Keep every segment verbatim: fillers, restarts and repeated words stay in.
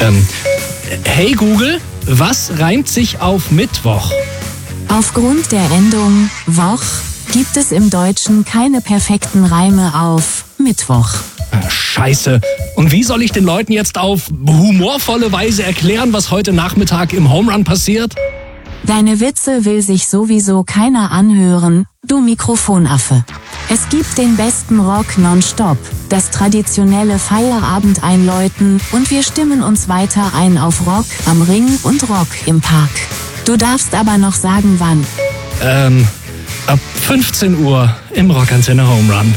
Ähm, hey Google, was reimt sich auf Mittwoch? Aufgrund der Endung Woch gibt es im Deutschen keine perfekten Reime auf Mittwoch. Scheiße. Und wie soll ich den Leuten jetzt auf humorvolle Weise erklären, was heute Nachmittag im Home Run passiert? Deine Witze will sich sowieso keiner anhören, du Mikrofonaffe. Es gibt den besten Rock nonstop, das traditionelle Feierabend-Einläuten und wir stimmen uns weiter ein auf Rock am Ring und Rock im Park. Du darfst aber noch sagen, wann. Ähm, ab fünfzehn Uhr im Rockantenne Home Run.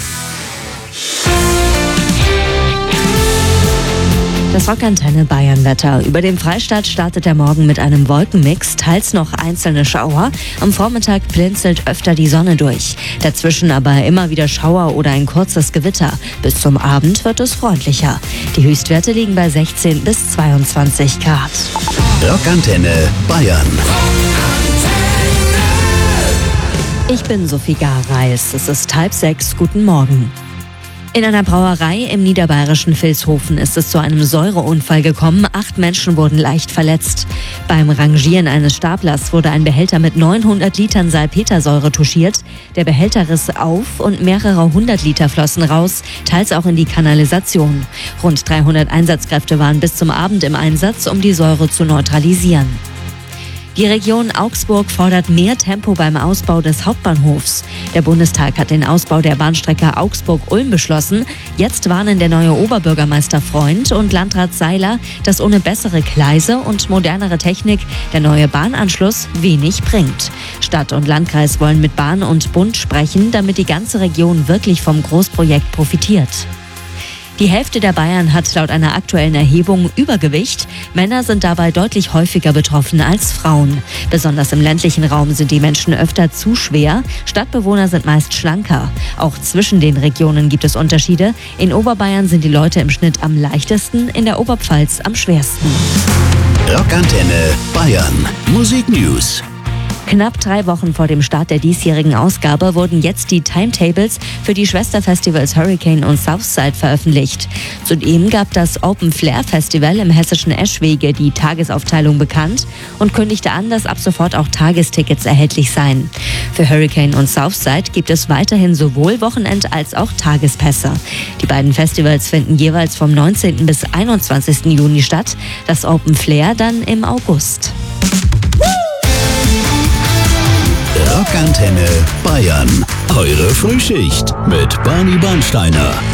Das Rockantenne Bayern-Wetter. Über dem Freistaat startet der Morgen mit einem Wolkenmix, teils noch einzelne Schauer. Am Vormittag blinzelt öfter die Sonne durch. Dazwischen aber immer wieder Schauer oder ein kurzes Gewitter. Bis zum Abend wird es freundlicher. Die Höchstwerte liegen bei sechzehn bis zweiundzwanzig Grad. Rockantenne Bayern. Ich bin Sophie Garreis. Es ist halb sechs. Guten Morgen. In einer Brauerei im niederbayerischen Vilshofen ist es zu einem Säureunfall gekommen. Acht Menschen wurden leicht verletzt. Beim Rangieren eines Staplers wurde ein Behälter mit neunhundert Litern Salpetersäure touchiert. Der Behälter riss auf und mehrere hundert Liter flossen raus, teils auch in die Kanalisation. Rund dreihundert Einsatzkräfte waren bis zum Abend im Einsatz, um die Säure zu neutralisieren. Die Region Augsburg fordert mehr Tempo beim Ausbau des Hauptbahnhofs. Der Bundestag hat den Ausbau der Bahnstrecke Augsburg-Ulm beschlossen. Jetzt warnen der neue Oberbürgermeister Freund und Landrat Seiler, dass ohne bessere Gleise und modernere Technik der neue Bahnanschluss wenig bringt. Stadt und Landkreis wollen mit Bahn und Bund sprechen, damit die ganze Region wirklich vom Großprojekt profitiert. Die Hälfte der Bayern hat laut einer aktuellen Erhebung Übergewicht. Männer sind dabei deutlich häufiger betroffen als Frauen. Besonders im ländlichen Raum sind die Menschen öfter zu schwer. Stadtbewohner sind meist schlanker. Auch zwischen den Regionen gibt es Unterschiede. In Oberbayern sind die Leute im Schnitt am leichtesten, in der Oberpfalz am schwersten. Rockantenne Bayern. Musik News. Knapp drei Wochen vor dem Start der diesjährigen Ausgabe wurden jetzt die Timetables für die Schwesterfestivals Hurricane und Southside veröffentlicht. Zudem gab das Open Flair Festival im hessischen Eschwege die Tagesaufteilung bekannt und kündigte an, dass ab sofort auch Tagestickets erhältlich seien. Für Hurricane und Southside gibt es weiterhin sowohl Wochenend- als auch Tagespässe. Die beiden Festivals finden jeweils vom neunzehnten bis einundzwanzigsten Juni statt, das Open Flair dann im August. Rockantenne Bayern. Eure Frühschicht mit Barney Bernsteiner.